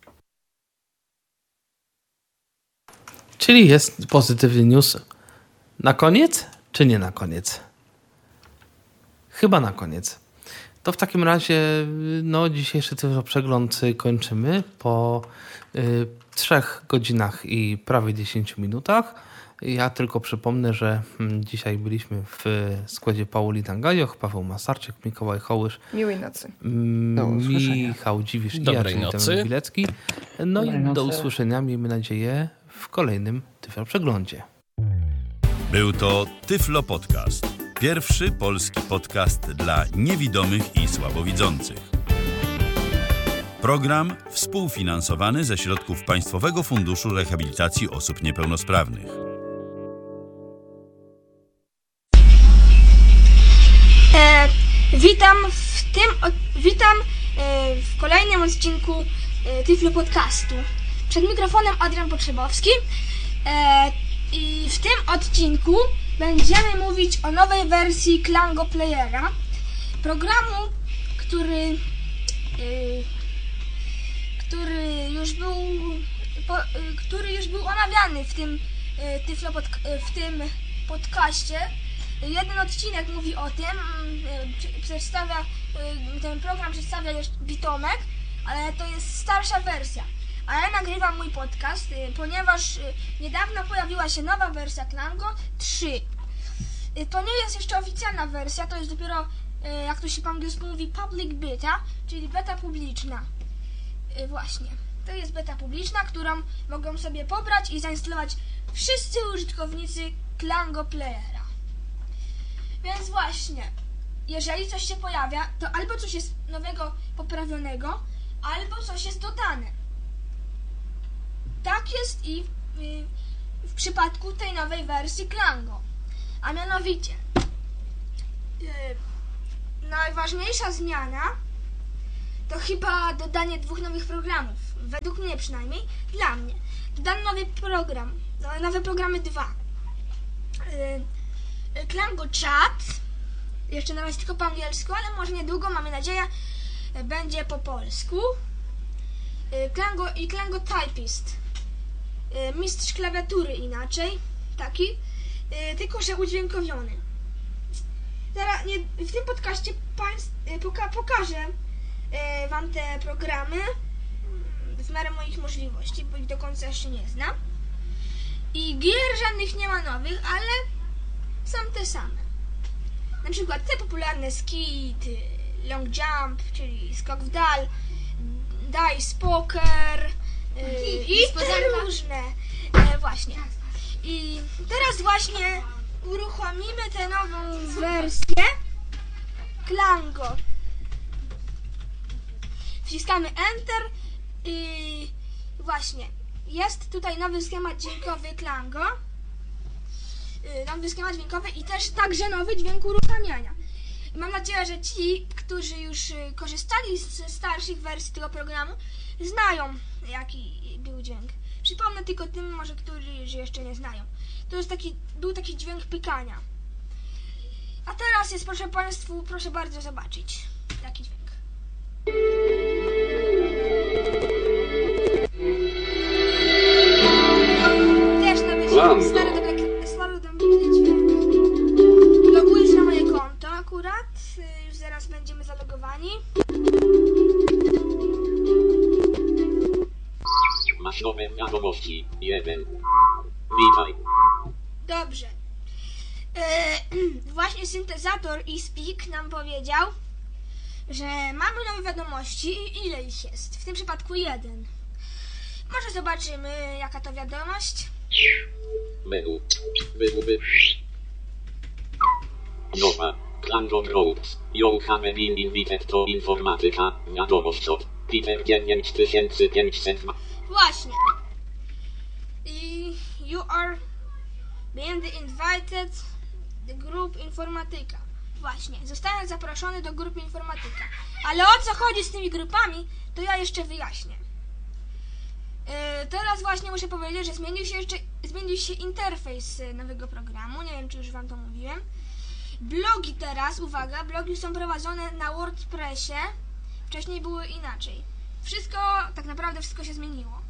Czyli jest pozytywny news. Na koniec, czy nie na koniec? Chyba na koniec. To w takim razie no, dzisiejszy przegląd kończymy po y, trzech godzinach i prawie dziesięciu minutach. Ja tylko przypomnę, że mm, dzisiaj byliśmy w składzie Paulina Gajoch, Paweł Masarczyk, Mikołaj Hołysz, Miłej nocy. M- Michał Dziwisz i ja, czyli Tomek Bilecki. No Dobrej i nocy. do usłyszenia, miejmy nadzieję, w kolejnym Tyflo Przeglądzie. Był to Tyflo Podcast. Pierwszy polski podcast dla niewidomych i słabowidzących. Program współfinansowany ze środków Państwowego Funduszu Rehabilitacji Osób Niepełnosprawnych. E, witam w tym, o, witam e, w kolejnym odcinku e, Tyflo Podcastu. Przed mikrofonem Adrian Potrzebowski e, i w tym odcinku będziemy mówić o nowej wersji Klango Playera, programu, który, yy, który już był, po, yy, który już był omawiany w tym, yy, tyflo pod, yy, w tym podcaście. Jeden odcinek mówi o tym, yy, przedstawia, yy, ten program przedstawia jeszcze Bitomek, ale to jest starsza wersja. a ja nagrywam mój podcast, ponieważ niedawno pojawiła się nowa wersja Klango trzy. To nie jest jeszcze oficjalna wersja, to jest dopiero, jak to się po angielsku mówi, public beta, czyli beta publiczna. Właśnie, to jest beta publiczna, którą mogą sobie pobrać i zainstalować wszyscy użytkownicy Klango Playera. Więc właśnie, jeżeli coś się pojawia, to albo coś jest nowego, poprawionego, albo coś jest dodane. Tak jest i w, w przypadku tej nowej wersji Klango. A mianowicie, yy, najważniejsza zmiana to chyba dodanie dwóch nowych programów. Według mnie przynajmniej, dla mnie. Dodano nowy program, nowe programy dwa. Yy, Klango Chat, jeszcze na razie tylko po angielsku, ale może niedługo, mamy nadzieję, będzie po polsku. Yy, Klango i Klango Typist. Yy, mistrz klawiatury inaczej, taki. Yy, tylko że udźwiękowiony. Teraz nie, w tym podcaście państw, yy, poka, pokażę yy, wam te programy yy, w miarę moich możliwości, bo ich do końca jeszcze nie znam. I gier żadnych nie ma nowych, ale są te same. Na przykład te popularne skit, yy, long jump, czyli skok w dal, dice poker yy, i te różne. Yy, właśnie. I teraz właśnie uruchomimy tę nową wersję Klango. Wciskamy Enter i właśnie jest tutaj nowy schemat dźwiękowy Klango. Nowy schemat dźwiękowy i też także nowy dźwięk uruchamiania. I mam nadzieję, że ci, którzy już korzystali ze starszych wersji tego programu, znają, jaki był dźwięk. Przypomnę tylko tym, może którzy jeszcze nie znają. To jest taki, był taki dźwięk pykania. A teraz jest, proszę Państwu, proszę bardzo zobaczyć taki dźwięk. Też nowy dźwięk, stary dobry, stary dobry dźwięk. Loguję się na moje konto akurat. Już zaraz będziemy zalogowani. Masz nowe wiadomości. jeden. Witaj. Dobrze. Yy, właśnie syntezator i Speak nam powiedział, że mamy nowe wiadomości i ile ich jest. W tym przypadku jeden. Może zobaczymy, jaka to wiadomość. Menu. Wybuby. Nowa. Klango Groups. You have been invited to informatyka. Wiadomość od Peter dziewięć tysięcy pięćset. Właśnie. I you are being invited the group informatyka. Właśnie, zostałem zaproszony do grupy informatyka. Ale o co chodzi z tymi grupami, to ja jeszcze wyjaśnię. Yy, teraz właśnie muszę powiedzieć, że zmienił się jeszcze zmienił się interfejs nowego programu. Nie wiem, czy już wam to mówiłem. Blogi teraz, uwaga, blogi są prowadzone na WordPressie. Wcześniej były inaczej. Wszystko, tak naprawdę wszystko się zmieniło.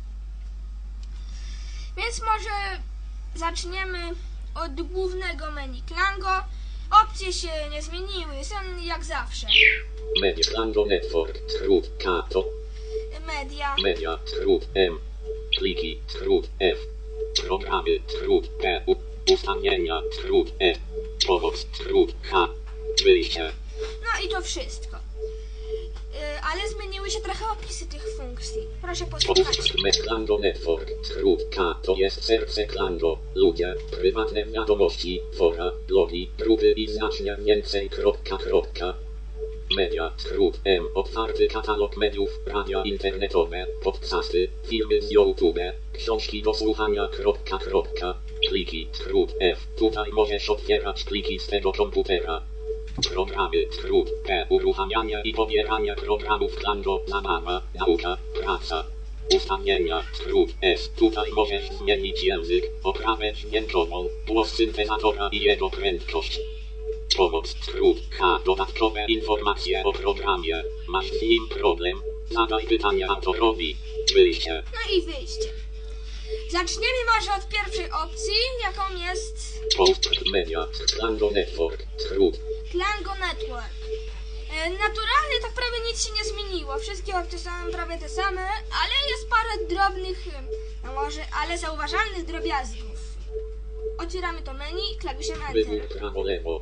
Więc może zaczniemy od głównego menu Klango. Opcje się nie zmieniły, są jak zawsze. Media Klango Network, skrót K to Media. Media, skrót M. Pliki, skrót F. Programy, skrót P. U. Ustawienia, skrót E. Pomoc, skrót H. Wyjście. No i to wszystko. Yy, ale zmieniły się trochę opisy tych funkcji. Proszę posłuchać. Klango Network, skrót K to jest serce Klango. Ludzie, prywatne wiadomości, fora, blogi, grupy i znacznie więcej. Kropka, kropka. Media, skrót M, otwarty katalog mediów, radia internetowe, podcasty, filmy z YouTube, książki do słuchania. Kropka, kropka. Pliki, skrót F. Tutaj możesz otwierać pliki z tego komputera. Programy, skrót P. Uruchamiania i pobierania programów Klango, zabawa, nauka, praca. Ustawienia, skrót S. Tutaj możesz zmienić język, oprawę dźwiękową, głos syntezatora i jego prędkość. Pomoc, skrót H. Dodatkowe informacje o programie. Masz z nim problem? Zadaj pytania autorowi. Wyjście. No i wyjście. Zaczniemy może od pierwszej opcji, jaką jest Post Media, Klango Network, skrót. Klango Network. E, naturalnie tak prawie nic się nie zmieniło. Wszystkie opcje są prawie te same, ale jest parę drobnych, no może, ale zauważalnych drobiazgów. Otwieramy to menu klawiszem Enter. Wybór prawo lewo.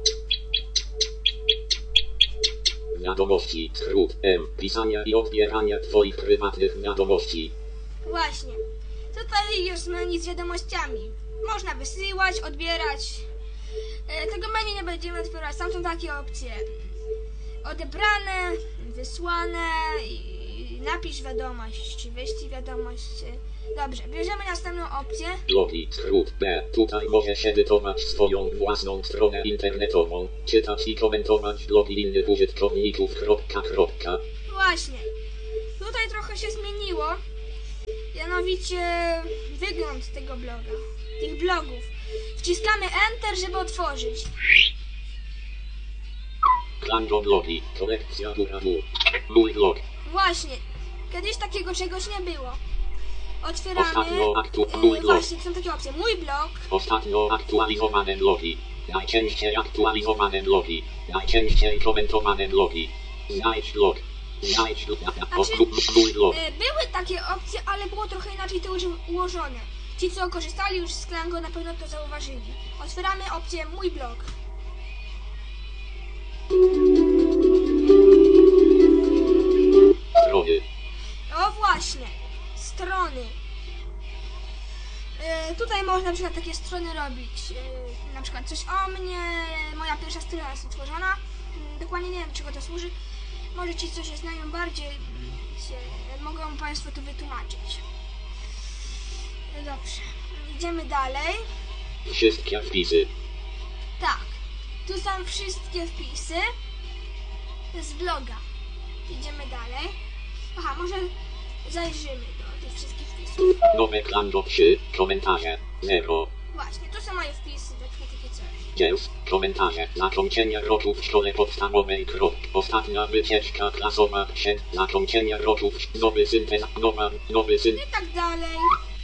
Wiadomości, skrót M, pisania i odbierania twoich prywatnych wiadomości. Właśnie. Tutaj jest menu z wiadomościami. Można wysyłać, odbierać. E, tego menu nie będziemy otwierać. Tam są takie opcje. Odebrane, wysłane i napisz wiadomość, czy wyślij wiadomość. Dobrze, bierzemy następną opcję. Logi, skrót B. Tutaj możesz edytować swoją własną stronę internetową, czytać i komentować blogi innych użytkowników. Kropka, kropka. Właśnie. Tutaj trochę się zmieniło. Mianowicie wygląd tego bloga, tych blogów. Wciskamy Enter, żeby otworzyć. Klango blogi, kolekcja góra dół. Mój blog. Właśnie. Kiedyś takiego czegoś nie było. Otwieramy. Ostatnio aktu- Yy, mój blog. właśnie, są takie opcje. Mój blog. Ostatnio aktualizowane blogi. Najczęściej aktualizowane blogi. Najczęściej komentowane blogi. Znajdź blog. Znajdź blog. Mój blog. Yy, były takie opcje, ale było trochę inaczej to uży- ułożone. Ci, co korzystali już z Klango, na pewno to zauważyli. Otwieramy opcję Mój blog. Strony. O właśnie, strony. Yy, tutaj można na przykład takie strony robić. Yy, na przykład coś o mnie, moja pierwsza strona jest utworzona. Yy, dokładnie nie wiem, czego to służy. Może ci, co się znają bardziej, się, mogą Państwo to wytłumaczyć. Yy, dobrze, idziemy dalej. Wszystkie wpisy. Tak, tu są wszystkie wpisy z bloga. Idziemy dalej. Aha, może zajrzymy do tych wszystkich wpisów. Nowe Klango trzy. Komentarze. zero. Właśnie, tu są moje wpisy, tak, takie coś. Dzieł. Komentarze. Zakończenie roku w szkole podstawowej. Krop. Ostatnia wycieczka klasowa. Przed. Zakończenie roku. w- Nowy syntez. Nowa. Nowy syntez. I tak dalej.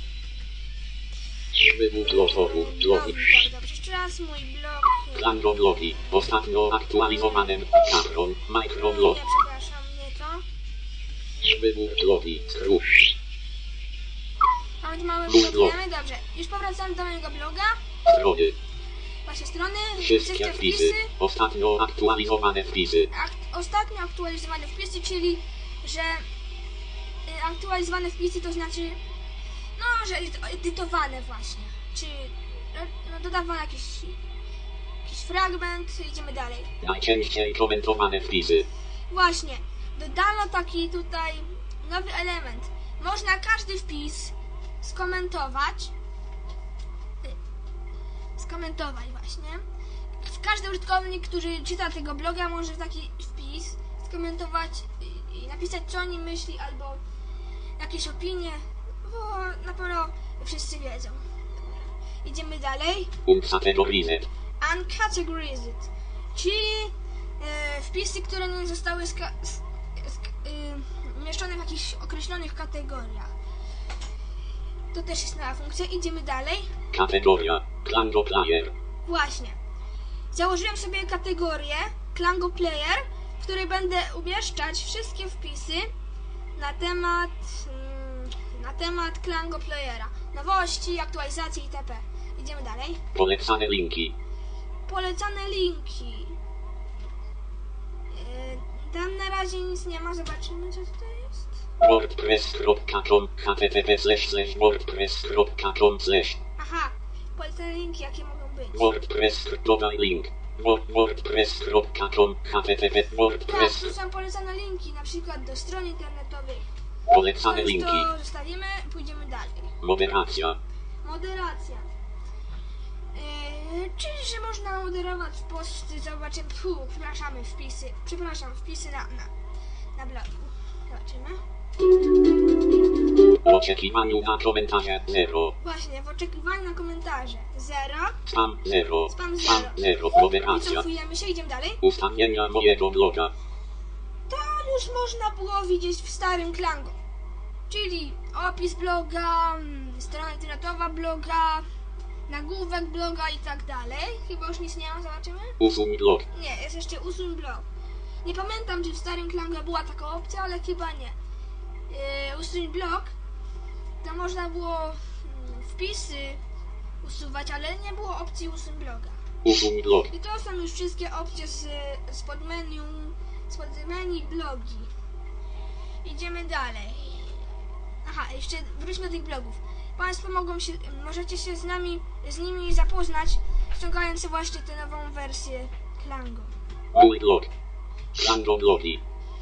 Wybór losowu. Blogi. Blogi, tak, dobrze. Jeszcze raz mój blog. Klango blogi. Ostatnio aktualizowane. Kapron. Microblog. Nie, przepraszam, nie to. Wybór blogi. Skrót. Mamy tu mały Mój blog, blog. wiemy? Dobrze. Już powracamy do mojego bloga. Strony. Wasze strony. Wszystkie wpisy. Ostatnio aktualizowane wpisy. Ak- ostatnio aktualizowane wpisy, czyli że y, aktualizowane wpisy to znaczy no, że edyt- edytowane właśnie. Czy no, no, dodawano jakiś, jakiś fragment, idziemy dalej. Najczęściej komentowane wpisy. Właśnie, dodano taki tutaj nowy element. Można każdy wpis skomentować. Y, Skomentować właśnie. Każdy użytkownik, który czyta tego bloga, może taki wpis skomentować i, i napisać, co o nim myśli, albo jakieś opinie, bo na pewno wszyscy wiedzą. Idziemy dalej. Uncategorized. Uncategorized, czyli e, wpisy, które nie zostały ska- sk- sk- y, umieszczone w jakichś określonych kategoriach. To też jest nowa funkcja. Idziemy dalej. Kategoria. Klango player. Właśnie. Założyłem sobie kategorię Klango Player, w której będę umieszczać wszystkie wpisy na temat mm, na temat Klango Playera. Nowości, aktualizacje itp. Idziemy dalej. Polecane linki. Polecane linki. Yy, tam na razie nic nie ma. Zobaczymy, co tutaj jest. wordpress kropka com http slash slash wordpress kropka com slash Aha. Polecane linki, jakie mogą być. wordpress dodaj link Word- wordpress kropka com http Tak, wordpress tu są polecane linki, na przykład do stron internetowych. polecane To już linki. to zostawimy, pójdziemy dalej. Moderacja. Moderacja. Yy, czyli, że można moderować posty, zobaczymy, fu, przepraszamy, wpisy, przepraszam, wpisy na, na, na blogu. Zobaczymy. W oczekiwaniu na komentarze zero. Właśnie, w oczekiwaniu na komentarze zero. Spam zero. Spam Spam zero. zero. I Moderacja. cofujemy się, idziemy dalej. Ustawienia mojego bloga. To już można było widzieć w starym Klango. Czyli opis bloga, mm, strona internetowa bloga, nagłówek bloga i tak dalej. Chyba już nic nie ma, zobaczymy. Usuń blog. Nie, jest jeszcze usuń blog. Nie pamiętam, czy w starym Klango była taka opcja, ale chyba nie. Yy, usuń blog. tam można było mm, wpisy usuwać, ale nie było opcji usuń bloga. Usuń blog. I to są już wszystkie opcje z, z podmenu, z podmenu blogi. Idziemy dalej. Aha, jeszcze wróćmy do tych blogów. Państwo mogą się, możecie się z nami, z nimi zapoznać, ściągając właśnie tę nową wersję Klango. Mój blog. Klango blogi.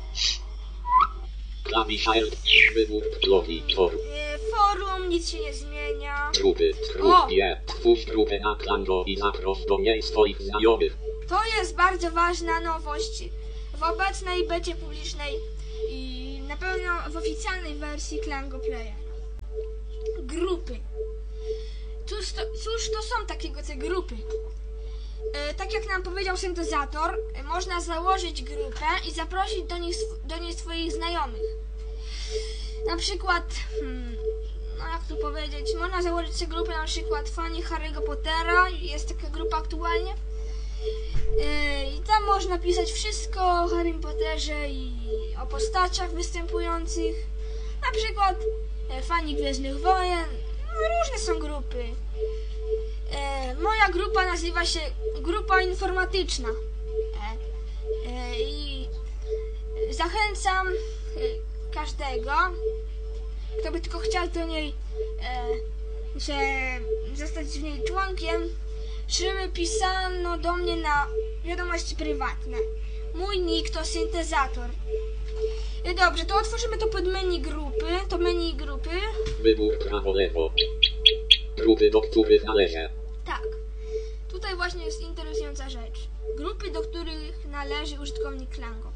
Klawisz Alt. Wybór blogi. Forum. Yy, forum, nic się nie zmienia. Grupy. O! Grupie. Twórz grupę na Klango i zaproś do niej swoich znajomych. To jest bardzo ważna nowość w obecnej becie publicznej i na pewno w oficjalnej wersji Klango Playa. Grupy. Cóż to, cóż to są takiego te grupy? E, tak jak nam powiedział syntezator, e, można założyć grupę i zaprosić do, nich, do niej swoich znajomych. Na przykład, hmm, no jak tu powiedzieć, można założyć sobie grupę na przykład fani Harry'ego Pottera, jest taka grupa aktualnie. E, I tam można pisać wszystko o Harrym Potterze i o postaciach występujących. Na przykład e, fani Gwiezdnych Wojen, no, różne są grupy. E, moja grupa nazywa się Grupa Informatyczna. E, e, I zachęcam e, każdego, kto by tylko chciał do niej e, się zostać w niej członkiem, żeby pisano do mnie na wiadomości prywatne. Mój nick to syntezator. E, dobrze, to otworzymy to pod menu grupy. To menu grupy. Wybór prawo lewo. Grupy, do których należy. Tak. Tutaj właśnie jest interesująca rzecz. Grupy, do których należy użytkownik Klango.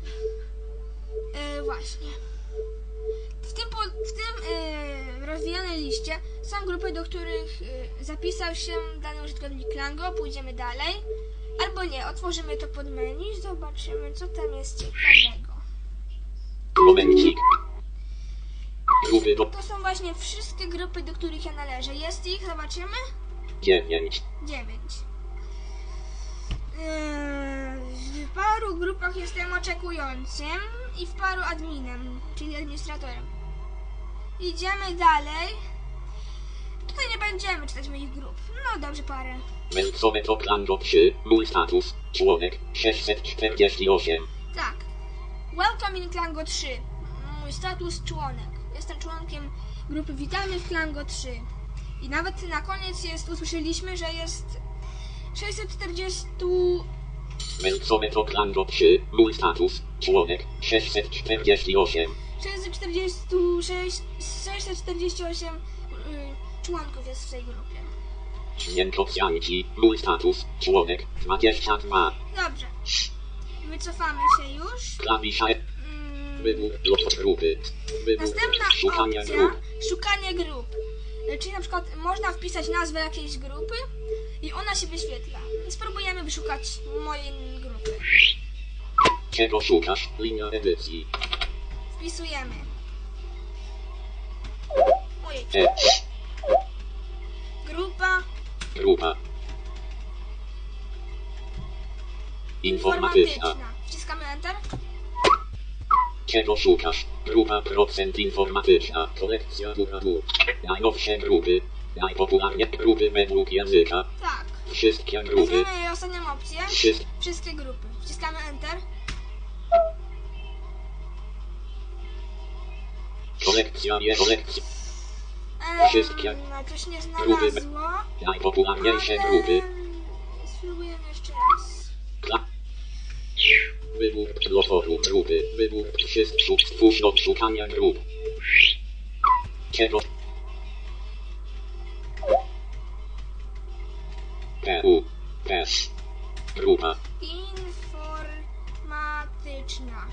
E, właśnie. W tym, po, w tym e, rozwijanej liście są grupy, do których e, zapisał się dany użytkownik Klango. Pójdziemy dalej. Albo nie, otworzymy to pod menu, zobaczymy, co tam jest ciekawego. Momencik. Grupy do To są właśnie wszystkie grupy, do których ja należę. Jest ich, zobaczymy. dziewięć. dziewięć. Yy, w paru grupach jestem oczekującym i w paru adminem, czyli administratorem. Idziemy dalej. Tutaj nie będziemy czytać moich grup. No dobrze, parę. Melcometo Klango trzy. Mój status. Członek sześćset czterdzieści osiem. Tak. Welcome in Klango trzy. Mój status członek. Jestem członkiem grupy Witamy w Klango trzy. I nawet na koniec jest, usłyszeliśmy, że jest sześćset czterdzieści... Melcometo Klango trzy. Mój status. Członek sześćset czterdzieści osiem. sześćset czterdzieści sześć, sześćset czterdzieści osiem y, członków jest w tej grupie. Negocjanci. Mój status. Członek dwadzieścia dwa. Dobrze. Wycofamy się już. Klawisz Alt. Mm, Wybór blok grupy. Wybór następna szukania opcja, grup. szukanie grup. Y, Czyli na przykład można wpisać nazwę jakiejś grupy i ona się wyświetla. Spróbujemy wyszukać mojej grupy. Czego szukasz? Linia edycji. Wpisujemy. Ojej. E. Grupa Grupa. Informatyczna. informatyczna. Wciskamy Enter. Czego szukasz? Grupa procent informatyczna. Kolekcja Duradu. Najnowsze grupy. Najpopularniejsze grupy według języka. Tak. Wszystkie grupy. Weźmiemy ostatnią opcję. Wszystkie. Wszystkie grupy. Wciskamy Enter. Kolekcja je kolekcja. Eee, Wszystkie. coś nie Grupy. znalazło. Najpopularniejsze ale grupy. spróbujemy jeszcze raz. Kla. Wybór do forum grupy. Wybór wszystko. Stwórz do szukania grup. Czego? P U P Grupa. Informatyczna.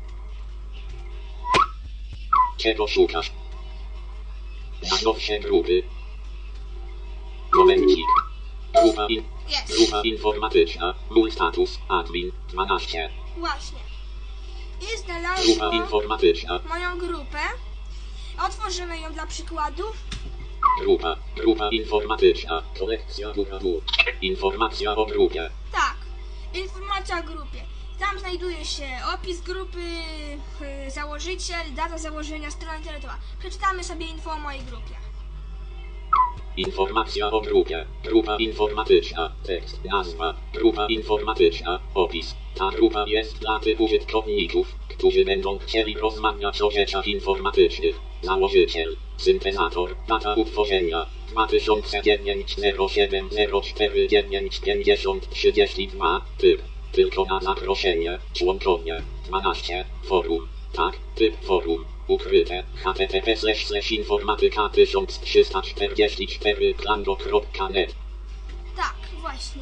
Czego szukasz? Najnowsze grupy. Momencik. Grupa, in, Jest. grupa informatyczna. Mój status. Admin. dwanaście. Właśnie. I Grupa znalazło informatyczna. moją grupę. Otworzymy ją dla przykładu. Grupa. Grupa informatyczna. Kolekcja Duradu. Informacja o grupie. Tak. Informacja o grupie. Tam znajduje się opis grupy, yy, założyciel, data założenia, strona internetowa. Przeczytamy sobie info o mojej grupie. Informacja o grupie. Grupa informatyczna. Tekst. Nazwa. Grupa informatyczna. Opis. Ta grupa jest dla tych użytkowników, którzy będą chcieli rozmawiać o rzeczach informatycznych. Założyciel. Syntezator. Data utworzenia. dwa tysiące dziewięć zero siedem zero cztery dziewięć pięćdziesiąt trzydzieści dwa. Typ. Tylko na zaproszenie. Członkowie. dwanaście. Forum. Tak. Typ forum. Ukryte. http slash slash informatyka tysiąc trzysta czterdzieści cztery klango kropka net. Tak, właśnie.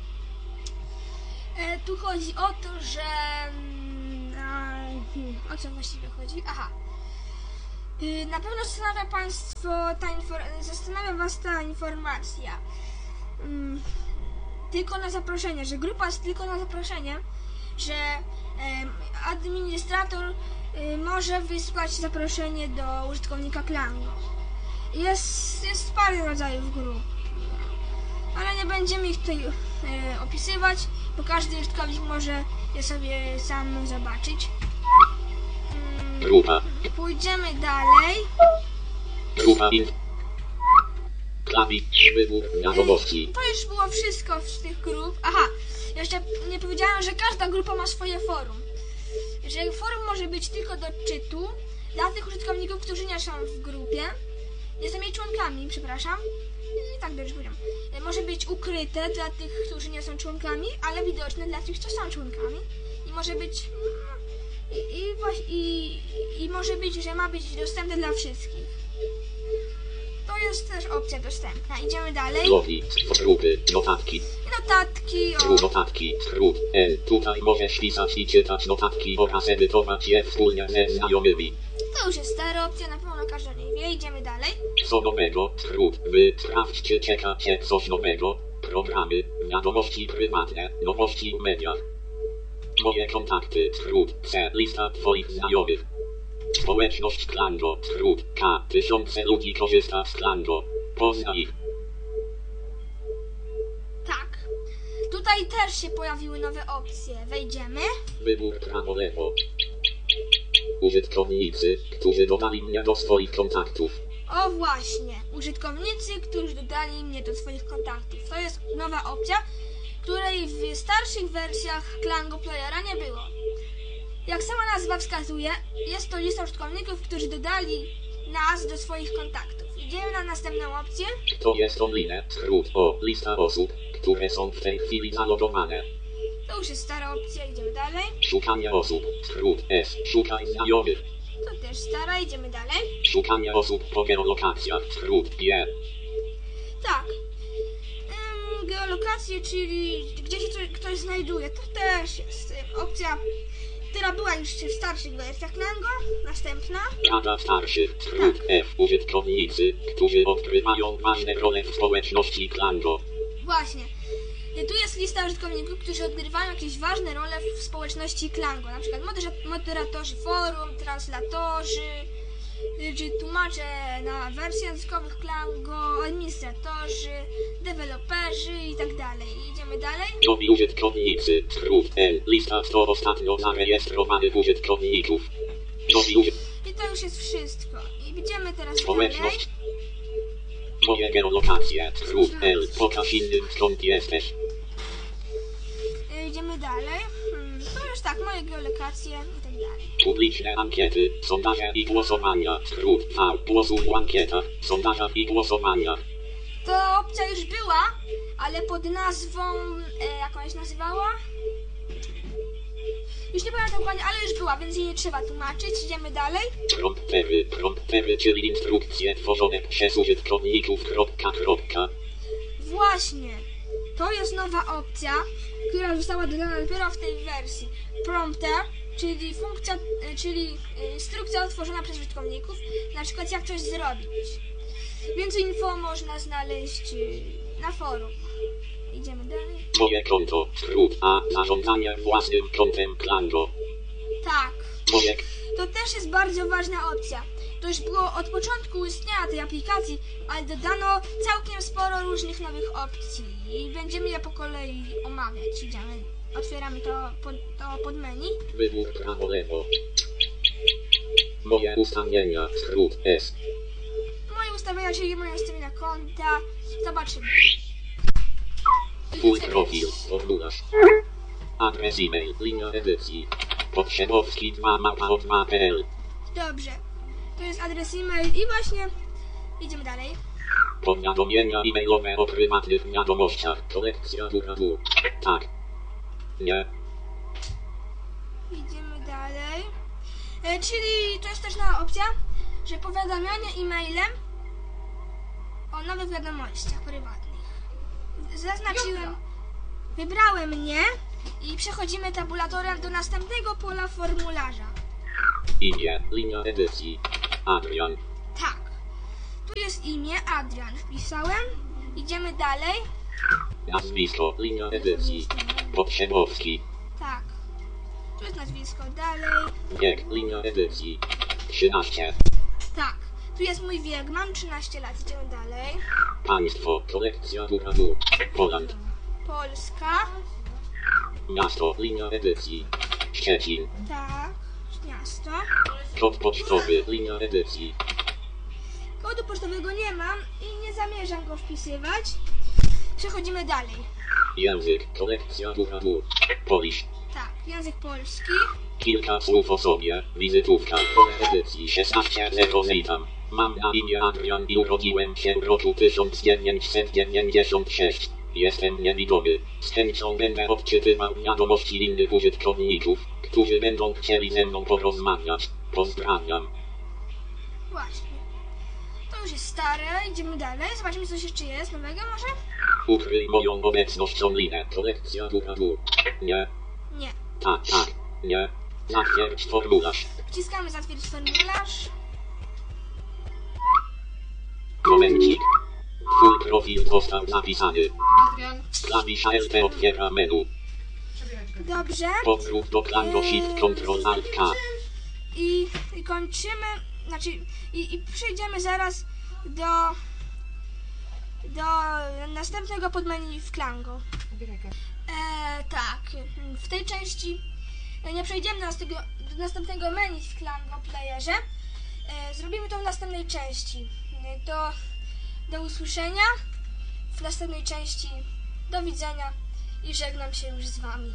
E, tu chodzi o to, że... mm, a, hmm, o co właściwie chodzi? Aha. Y, na pewno zastanawia Państwo ta infor- zastanawia Was ta informacja. Mm, tylko na zaproszenie, że grupa jest tylko na zaproszenie, że em, administrator y, może wysłać zaproszenie do użytkownika Klango. Jest, jest parę rodzajów grup, ale nie będziemy ich tutaj y, opisywać, bo każdy użytkownik może je sobie sam zobaczyć. Mm, Grupa. Pójdziemy dalej. Grupa inf... Klawisz wybór wiadomości. To już było wszystko z tych grup. Aha, jeszcze nie powiedziałem, że każda grupa ma swoje forum. Że forum może być tylko do czytu dla tych użytkowników, którzy nie są w grupie. Nie są jej członkami, przepraszam. I tak dobrze powiedziałem. Może być ukryte dla tych, którzy nie są członkami, ale widoczne dla tych, co są członkami. I może być... I, i, i, i może być, że ma być dostępne dla wszystkich. To jest też opcja dostępna. Idziemy dalej. Logi, grupy, notatki. I notatki, o... Skrót notatki, skrót N. Tutaj możesz pisać i czytać notatki oraz edytować je wspólnie ze znajomymi. To już jest stara opcja, na pewno każdy o niej wie. Idziemy dalej. Co nowego, skrót, wy, sprawdź czy czeka cię coś nowego. Programy, wiadomości prywatne, nowości w mediach. Moje kontakty, skrót, C, lista twoich znajomych. Społeczność Klango, skrót, K, tysiące ludzi korzysta z Klango. Poznaj ich. Tak. Tutaj też się pojawiły nowe opcje. Wejdziemy. Wybór prawo-lewo. Użytkownicy, którzy dodali mnie do swoich kontaktów. O właśnie. Użytkownicy, którzy dodali mnie do swoich kontaktów. To jest nowa opcja, której w starszych wersjach Klango Playera nie było. Jak sama nazwa wskazuje, jest to lista użytkowników, którzy dodali nas do swoich kontaktów. Idziemy na następną opcję. To jest online, skrót O, lista osób, które są w tej chwili zalogowane. To już jest stara opcja, idziemy dalej. Szukanie osób, skrót S, szukaj znajomych. To też stara, idziemy dalej. Szukanie osób po geolokacjach, skrót G. Tak. Ym, geolokacje, czyli gdzie się coś, ktoś znajduje, to też jest ym, opcja, która była już w starszych wersjach Klango. Następna. Rada starszych, skrót F, użytkownicy, którzy odgrywają ważne role w społeczności Klango. Właśnie. Tu jest lista użytkowników, którzy odgrywają jakieś ważne role w społeczności Klango. Na przykład moderatorzy forum, translatorzy, czy tłumacze na wersji językowych Klango, administratorzy, deweloperzy i tak dalej. Idziemy dalej. Nowi użytkownicy, skrót L, lista sto ostatnio zarejestrowanych użytkowników. Nowi uży... I to już jest wszystko. I idziemy teraz Społeczność. dalej. Moje geolokacje, skrót L, pokaż innym skąd jesteś. Idziemy dalej. Hmm, to już tak, moje geolokacje i tak dalej. Publiczne ankiety, sondaże i głosowania, skrót V, głosuj w ankietach, sondażach i głosowaniach. To opcja już była, ale pod nazwą, e, jak ona się nazywała? Już nie pamiętam dokładnie, ale już była, więc jej nie trzeba tłumaczyć. Idziemy dalej. Promptery, promptery, czyli instrukcje tworzone przez użytkowników, kropka, kropka. Właśnie, to jest nowa opcja, która została dodana dopiero w tej wersji. Prompter, czyli funkcja, czyli instrukcja utworzona przez użytkowników, na przykład jak coś zrobić. Więcej info można znaleźć na forum. Idziemy dalej. Moje konto, skrót A, zarządzanie własnym kontem Klango. Tak. Moje... To też jest bardzo ważna opcja. To już było od początku istnienia tej aplikacji, ale dodano całkiem sporo różnych nowych opcji i będziemy je po kolei omawiać. Idziemy otwieramy to, pod, to pod menu. Wybór prawo, lewo. Moje ustawienia, skrót S. Moje ustawienia, czyli moje ustawienia konta. Zobaczymy. Twój profil, formularz. Adres e-mail, linia edycji. Potrzebowski dwa małpa o dwa kropka p l. Dobrze. To jest adres e-mail i właśnie idziemy dalej. Powiadomienia e-mailowe o prywatnych wiadomościach. Kolekcja W. Tak. Nie. Idziemy dalej. E, czyli to jest też nowa opcja, że powiadamianie e-mailem o nowych wiadomościach prywatnych. Zaznaczyłem, wybrałem nie i przechodzimy tabulatorem do następnego pola formularza. Imię, linia edycji. Adrian. Tak. Tu jest imię, Adrian. Wpisałem. Idziemy dalej. Nazwisko, linia edycji. Potrzebowski. Tak. Tu jest nazwisko. Dalej. Wiek, linia edycji. trzynaście. Tak. Tu jest mój wiek. Mam trzynaście lat. Idziemy dalej. Państwo, kolekcja W. Poland. Polska. Miasto, linia edycji. Szczecin. Tak. Miasto. Kod pocztowy, linia edycji. Kodu pocztowego nie mam i nie zamierzam go wpisywać. Przechodzimy dalej. Język, kolekcja W. Polish. Tak. Język polski. Kilka słów o sobie. Wizytówka, pole edycji szesnaście zero witam. Mam na imię Adrian i urodziłem się w roku tysiąc dziewięćset dziewięćdziesiąt sześć. Jestem niewidomy. Z chęcią będę odczytywał wiadomości innych użytkowników, którzy będą chcieli ze mną porozmawiać. Pozdrawiam. Właśnie. To już jest stare. Idziemy dalej. Zobaczymy, co jeszcze jest nowego może? Ukryj moją obecność online. Kolekcja W. Nie. Nie. Tak, tak. Nie. Zatwierdź formularz. Wciskamy zatwierdź formularz. Momencik. Twój profil został zapisany. Adrian. Klawisza L T otwiera menu. Dobrze. Powrót do Klango Shift Ctrl Alt K. I, i kończymy, znaczy i, i przejdziemy zaraz do do następnego podmenu w Klango. E, tak, w tej części nie przejdziemy do następnego, do następnego menu w Klango Playerze. E, zrobimy to w następnej części. Do, do usłyszenia w następnej części. Do widzenia i żegnam się już z Wami.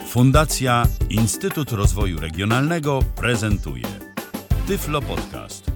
Fundacja Instytut Rozwoju Regionalnego prezentuje Tyflo Podcast.